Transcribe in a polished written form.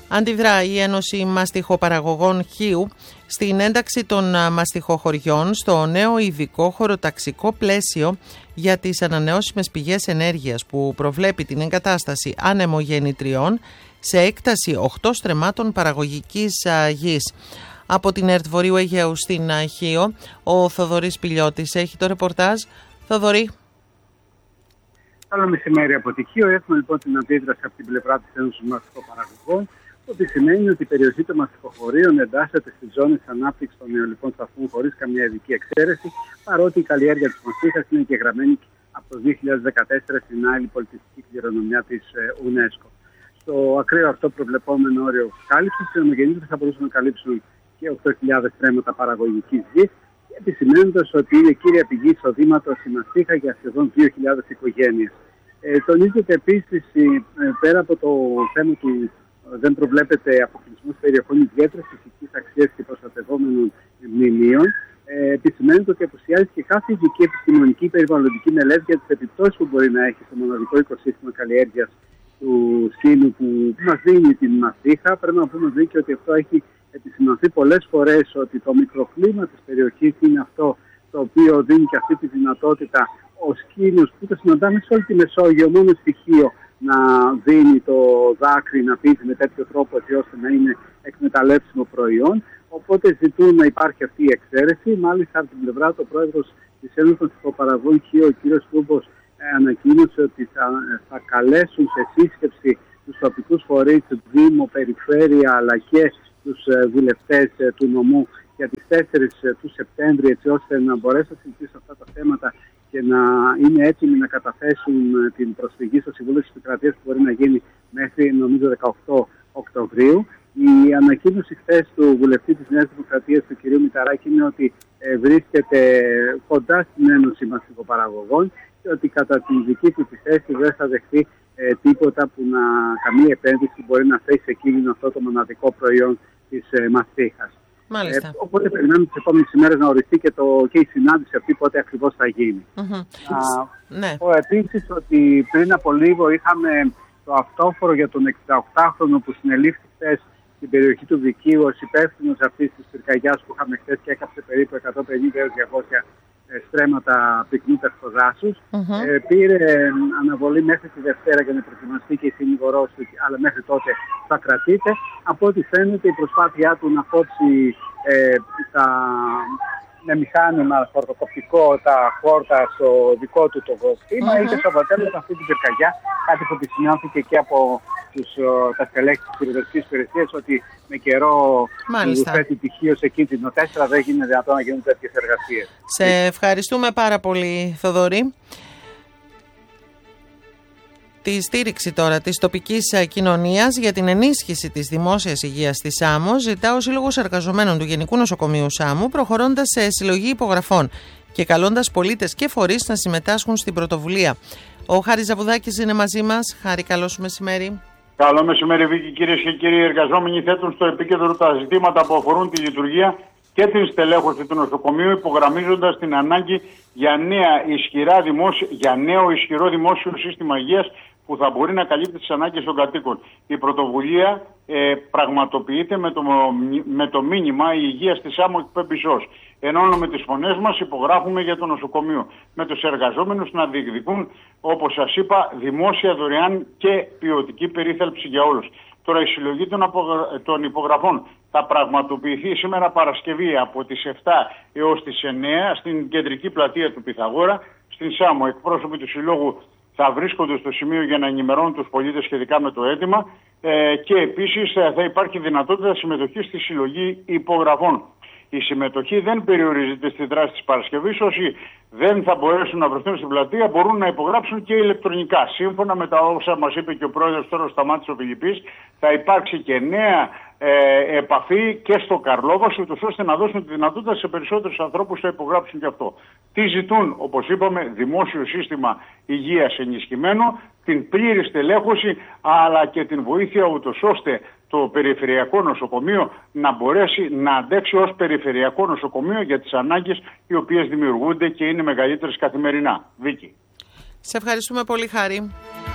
Αντιδρά η Ένωση Μαστιχοπαραγωγών Χίου στην ένταξη των μαστιχοχωριών στο νέο ειδικό χωροταξικό πλαίσιο για τις ανανεώσιμες πηγές ενέργειας που προβλέπει την εγκατάσταση ανεμογεννητριών σε έκταση 8 στρεμμάτων παραγωγικής γης. Από την ΕΡΤ Βορείου Αιγαίου στην Χίο, ο Θοδωρής Πηλιώτης έχει το ρεπορτάζ. Θοδωρή. Καλό μεσημέρι από τη Χίο. Έχουμε λοιπόν την αντίδραση από την πλευρά της Ένωσης Μαστιχοπαραγωγών, το οποίο σημαίνει ότι η περιοχή των μαστιχοχωρίων εντάσσεται στις ζώνες ανάπτυξης των νεολικών σταθμών χωρίς καμία ειδική εξαίρεση, παρότι η καλλιέργεια της μαστίχας είναι εγγεγραμμένη από το 2014 στην άλλη πολιτιστική κληρονομιά της UNESCO. Στο ακραίο αυτό προβλεπόμενο όριο κάλυψης, οι ανεμογεννήτριες θα μπορούσαν να καλύψουν και 8.000 στρέμματα παραγωγικής γης, επισημαίνοντας ότι είναι κύρια πηγή εισοδήματος η μαστίχα για σχεδόν 2.000 οικογένειες. Τονίζεται επίσης, πέρα από το θέμα του δεν προβλέπεται αποκλεισμός περιοχών ιδιαίτερης φυσικής αξίας και προστατευόμενων μνημείων, επισημαίνεται ότι απουσιάζει και κάθε ειδική επιστημονική περιβαλλοντική μελέτη για τις επιπτώσεις που μπορεί να έχει στο μοναδικό οικοσύστημα καλλιέργειας του σκήνου που μας δίνει την μαστίχα. Πρέπει να πούμε και ότι αυτό έχει επισημανθεί πολλές φορές, ότι το μικροκλίμα της περιοχής είναι αυτό το οποίο δίνει και αυτή τη δυνατότητα ο σκήνος που το συναντάμε σε όλη τη Μεσόγειο, μόνο στοιχείο να δίνει το δάκρυ, να πίζει με τέτοιο τρόπο έτσι ώστε να είναι εκμεταλλεύσιμο προϊόν. Οπότε ζητούν να υπάρχει αυτή η εξαίρεση. Μάλιστα από την πλευρά του πρόεδρος της Ένωσης των Μαστιχοπαραγωγών Χίο, ο κ. Τούμπος, ανακοίνωσε ότι θα καλέσουν σε σύσκεψη τους τοπικούς φορείς, Δήμο, Περιφέρεια αλλά και τους βουλευτές του νομού για τις 4 του Σεπτέμβρη, έτσι ώστε να μπορέσουν να συζητήσουν αυτά τα θέματα και να είναι έτοιμοι να καταθέσουν την προσφυγή στο Συμβούλιο της Επικρατείας που μπορεί να γίνει μέχρι νομίζω 18 Οκτωβρίου. Η ανακοίνωση χθες του βουλευτή της Νέας Δημοκρατίας, του κ. Μηταράκη, είναι ότι βρίσκεται κοντά στην Ένωση Μαστιχοπαραγωγών και ότι κατά την δική του τη θέση δεν θα δεχτεί τίποτα που καμία επένδυση μπορεί να θέσει σε κίνδυνο αυτό το μοναδικό προϊόν της μαστίχας. Οπότε περιμένουμε τις επόμενες ημέρες να οριστεί και η συνάντηση αυτή πότε ακριβώς θα γίνει. Να πω επίσης ότι πριν από λίγο είχαμε το αυτόφορο για τον 68χρονο που συνελήφθη χθες στην περιοχή του Δικίου ως υπεύθυνος αυτής της πυρκαγιάς που είχαμε χθες και έκαψε περίπου 150 έως 200 στρέμματα πυκνούτας στο δάσος. Πήρε αναβολή μέχρι τη Δευτέρα για να προετοιμαστεί και η συνήγορός του, αλλά μέχρι τότε θα κρατείται. Από ό,τι φαίνεται η προσπάθειά του να κόψει με μηχάνημα φορτοκοπτικό τα χόρτα στο δικό του το κτήμα είχε στο αποτέλεσμα αυτή την πυρκαγιά, κάτι που επισημάνθηκε και από τα στελέχη της πυροσβεστικής υπηρεσίας, ότι με καιρό που θέτει τυχείο σε κίνδυνο 4 δεν γίνεται δυνατόν να γίνουν τέτοιες εργασίες. Σε ευχαριστούμε πάρα πολύ, Θοδωρή. Τη στήριξη τώρα της τοπικής κοινωνίας για την ενίσχυση της δημόσιας υγείας στη Σάμο ζητά ο Σύλλογος Εργαζομένων του Γενικού Νοσοκομείου Σάμου, προχωρώντας σε συλλογή υπογραφών και καλώντας πολίτες και φορείς να συμμετάσχουν στην πρωτοβουλία. Ο Χάρης Ζαβουδάκης είναι μαζί μας. Χάρη, καλό σου μεσημέρι. Καλό μεσημέρι, Βίκη. Κυρίες και κύριοι, οι εργαζόμενοι θέτουν στο επίκεντρο τα ζητήματα που αφορούν τη λειτουργία και την στελέχωση του νοσοκομείου, υπογραμμίζοντας την ανάγκη για νέο ισχυρό δημόσιο σύστημα υγείας που θα μπορεί να καλύπτει τις ανάγκες των κατοίκων. Η πρωτοβουλία πραγματοποιείται με το μήνυμα «Η υγεία στη Σάμο εκπέμπει ζώος». Ενώνουμε τις φωνές μας, υπογράφουμε για το νοσοκομείο. Με τους εργαζόμενους να διεκδικούν, όπως σας είπα, δημόσια, δωρεάν και ποιοτική περίθαλψη για όλους. Τώρα η συλλογή των υπογραφών θα πραγματοποιηθεί σήμερα Παρασκευή από τις 7 έως τις 9 στην κεντρική πλατεία του Πυθαγόρα, στην Σάμο. Εκπρόσωποι του Συλλόγου θα βρίσκονται στο σημείο για να ενημερώνουν τους πολίτες σχετικά με το αίτημα και επίσης θα υπάρχει δυνατότητα συμμετοχής στη συλλογή υπογραφών. Η συμμετοχή δεν περιορίζεται στη δράση της Παρασκευής. Όσοι δεν θα μπορέσουν να βρεθούν στην πλατεία μπορούν να υπογράψουν και ηλεκτρονικά. Σύμφωνα με τα όσα μας είπε και ο πρόεδρος τώρα Σταμάτης ο Φιλιππής, θα υπάρξει και νέα επαφή και στο Καρλόβας, ούτως ώστε να δώσουν τη δυνατότητα σε περισσότερους ανθρώπους να υπογράψουν και αυτό. Τι ζητούν, όπως είπαμε, δημόσιο σύστημα υγείας ενισχυμένο, την πλήρη στελέχωση, αλλά και την βοήθεια ούτως ώστε το περιφερειακό νοσοκομείο να μπορέσει να αντέξει ως περιφερειακό νοσοκομείο για τις ανάγκες οι οποίες δημιουργούνται και είναι μεγαλύτερες καθημερινά. Βίκη. Σε ευχαριστούμε πολύ, Χάρη.